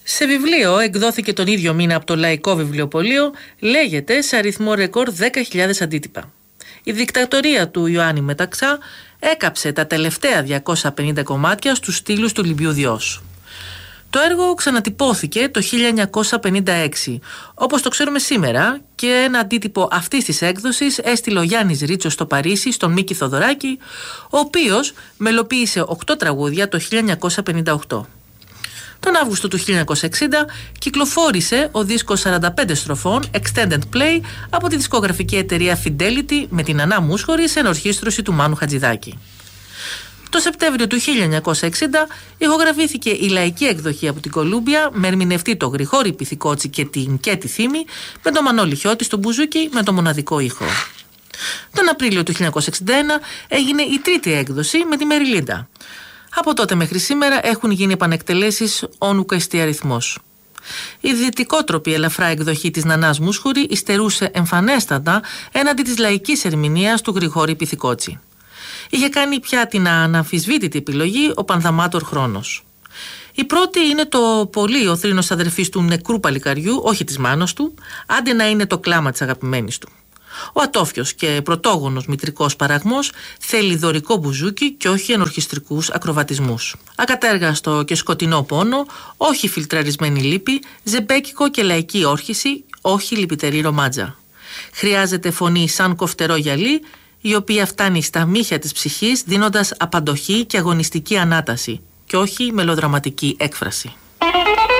Σε βιβλίο εκδόθηκε τον ίδιο μήνα από το Λαϊκό Βιβλιοπωλείο, λέγεται σε αριθμό ρεκόρ 10.000 αντίτυπα. Η δικτατορία του Ιωάννη Μεταξά έκαψε τα τελευταία 250 κομμάτια στους στήλους του Λιμπιού Διός. Το έργο ξανατυπώθηκε το 1956, όπως το ξέρουμε σήμερα, και ένα αντίτυπο αυτής της έκδοσης έστειλε ο Γιάννης Ρίτσος στο Παρίσι στον Μίκη Θοδωράκη, ο οποίος μελοποίησε 8 τραγούδια το 1958. Τον Αύγουστο του 1960 κυκλοφόρησε ο δίσκος 45 στροφών Extended Play από τη δισκογραφική εταιρεία Fidelity με την Ανά Μούσχορη σε ενορχήστρωση του Μάνου Χατζηδάκη. Το Σεπτέμβριο του 1960 ηχογραφήθηκε η λαϊκή εκδοχή από την Κολούμπια με ερμηνευτή το Γρηγόρη Πυθικότσι και την Κέτη Θήμη, με τον Μανώλη Χιώτη στο μπουζούκι με το μοναδικό ήχο. Τον Απρίλιο του 1961 έγινε η τρίτη έκδοση με τη Μεριλίντα. Από τότε μέχρι σήμερα έχουν γίνει επανεκτελέσεις όνουκα εστιαριθμός. Η δυτικότροπη ελαφρά εκδοχή της Νανάς Μούσχουρη υστερούσε εμφανέστατα έναντι της λαϊκής ερμηνείας του Γρηγόρη Πυθικότσι. Είχε κάνει πια την αναμφισβήτητη επιλογή ο Πανδαμάτορ Χρόνος. Η πρώτη είναι το πολύ ο θρήνος αδερφής του νεκρού παλικαριού, όχι της μάνας του, άντε να είναι το κλάμα της αγαπημένης του. Ο ατόφιος και πρωτόγονος μητρικός παραγμός θέλει δωρικό μπουζούκι και όχι ενορχιστρικούς ακροβατισμούς. Ακατέργαστο και σκοτεινό πόνο, όχι φιλτραρισμένη λύπη, ζεμπέκικο και λαϊκή όρχηση, όχι λυπητερή ρομάτζα. Χρειάζεται φωνή σαν κοφτερό γυαλί, η οποία φτάνει στα μύχια της ψυχής δίνοντας απαντοχή και αγωνιστική ανάταση και όχι μελοδραματική έκφραση.